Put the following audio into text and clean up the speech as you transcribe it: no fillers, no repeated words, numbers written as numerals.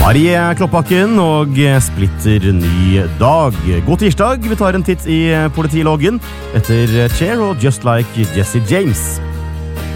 Marie Kloppakken og splitter ny dag. God tirsdag, vi tar en titt i politiloggen etter Cher og Just Like Jesse James.